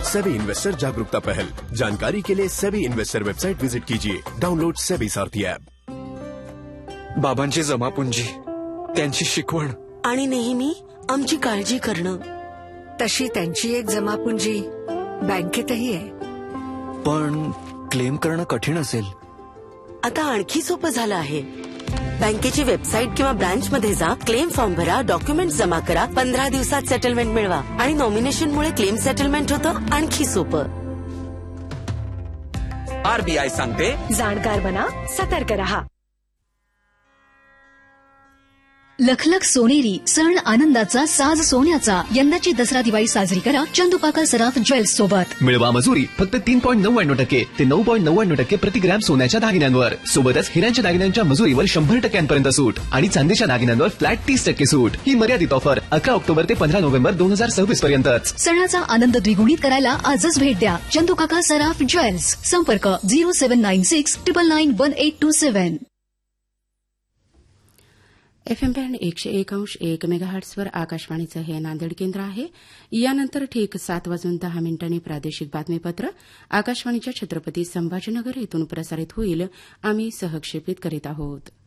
SEBI investor जागरूकता पहल। जानकारी के लिए सेबी इन्वेस्टर वेबसाइट विजिट कीजिए। डाउनलोड सेबी सारथी ऍप। बाबांची जमापुंजी, त्यांची शिकवण आणि नेहमी आमची काळजी करणं, तशी त्यांची एक जमापुंजी बँकेतही आहे. पण क्लेम करणं कठीण असेल. आता आणखी सोपं झालं आहे. बँकेची वेबसाईट किंवा ब्रांचमध्ये जा, क्लेम फॉर्म भरा, डॉक्युमेंट जमा करा, 15 दिवसात सेटलमेंट मिळवा आणि नॉमिनेशनमुळे क्लेम सेटलमेंट होतं आणखी सोपं. आरबीआय सांगते, जाणकार बना, सतर्क रहा. लखलख सोनेरी सण आनंदाचा साज सोन्याचा. यंदाची दसरा दिवाळी साजरी करा चंदुपाका सराफ ज्वेल्स सोबत. मिळवा मजुरी फक्त 3.99% ते 9.99% प्रति ग्रॅम सोन्याच्या दागिन्यांवर. सोबतच हिऱ्यांच्या दागिन्यांच्या मजुरीवर 100% सूट आणि चांदीच्या दागिन्यांवर फ्लॅट 30% सूट. ही मर्यादित ऑफर 11 ऑक्टोबर ते 15 नोव्हेंबर 2026 पर्यंतच. सणाचा आनंद द्विगुणित करायला आजच भेट द्या चंदुकाका सराफ ज्वेल्स. संपर्क 0796 999 1827. FM बँड 101.1 मेगाहर्ट्झवर आकाशवाणीचं हे नांदेड केंद्र आहे. यानंतर ठीक 7:10 प्रादेशिक बातमीपत्र आकाशवाणीच्या छत्रपती संभाजीनगर येथून प्रसारित होईल. आम्ही सहक्षेपित करीत आहोत.